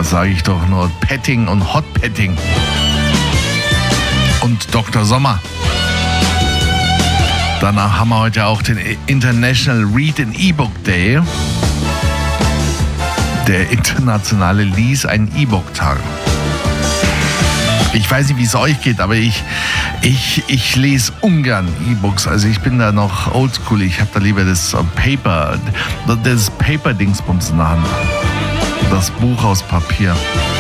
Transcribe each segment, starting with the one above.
sage ich doch nur Petting und Hot Petting. Und Dr. Sommer. Danach haben wir heute auch den International Read and E-Book Day. Der internationale Lies ein E-Book-Tag. Ich weiß nicht, wie es euch geht, aber ich lese ungern E-Books. Also ich bin da noch oldschool. Ich habe da lieber das Paper-Dingsbums in der Hand. Das Buch aus Papier.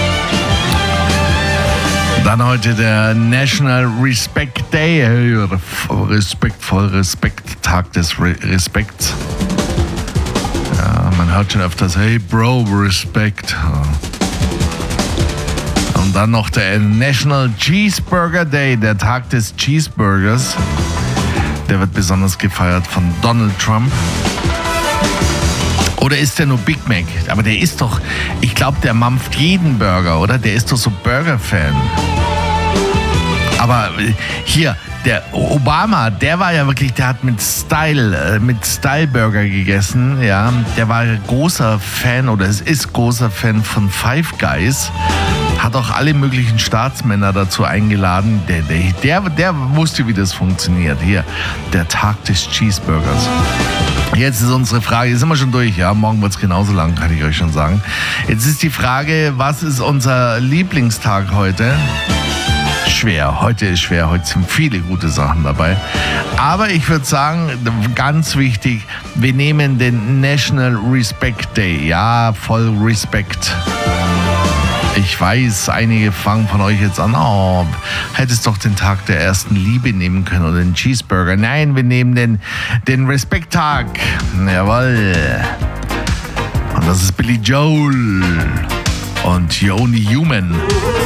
Dann heute der National Respect Day. Tag des Respekts. Ja, man hört schon öfters, hey Bro, Respect. Und dann noch der National Cheeseburger Day, der Tag des Cheeseburgers. Der wird besonders gefeiert von Donald Trump. Oder ist der nur Big Mac? Aber der ist doch, ich glaube, der mampft jeden Burger, oder? Der ist doch so Burger-Fan. Aber hier, der Obama, der war ja wirklich, der hat mit Style Burger gegessen, ja. Der war großer Fan, oder es ist großer Fan von Five Guys. Hat auch alle möglichen Staatsmänner dazu eingeladen. Der wusste, wie das funktioniert. Hier, der Tag des Cheeseburgers. Jetzt ist unsere Frage, jetzt sind wir schon durch, ja, morgen wird es genauso lang, kann ich euch schon sagen. Jetzt ist die Frage, was ist unser Lieblingstag heute? Schwer, heute ist schwer, heute sind viele gute Sachen dabei. Aber ich würde sagen, ganz wichtig, wir nehmen den National Respect Day. Ja, voll Respekt. Ich weiß, einige fangen von euch jetzt an, hättest doch den Tag der ersten Liebe nehmen können oder den Cheeseburger. Nein, wir nehmen den Respekttag. Jawohl. Und das ist Billy Joel und You're Only Human.